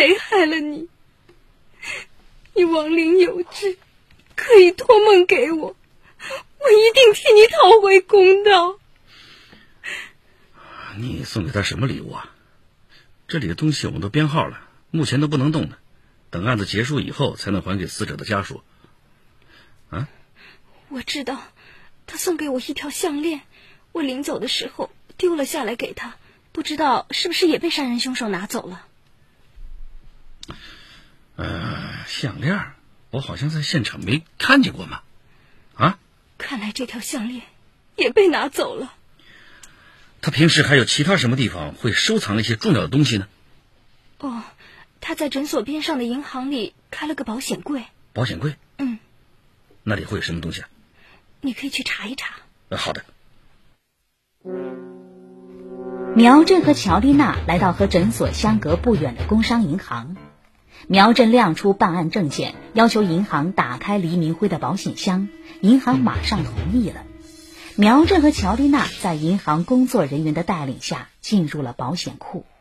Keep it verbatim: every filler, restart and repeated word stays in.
谁害了你？你亡灵有知，可以托梦给我，我一定替你讨回公道。 你送给他什么礼物啊？这里的东西我们都编号了，目前都不能动的，等案子结束以后才能还给死者的家属。啊？ 我知道，他送给我一条项链，我临走的时候丢了下来给他，不知道是不是也被杀人凶手拿走了。 呃，项链我好像在现场没看见过嘛。啊？ 看来这条项链也被拿走了。 他平时还有其他什么地方会收藏一些重要的东西呢？ 哦，他在诊所边上的银行里开了个保险柜。 保险柜？ 嗯。 那里会有什么东西啊？ 你可以去查一查。 呃，好的。 苗振和乔丽娜来到和诊所相隔不远的工商银行。苗振亮出办案证件，要求银行打开黎明辉的保险箱，银行马上同意了。苗振和乔丽娜在银行工作人员的带领下进入了保险库。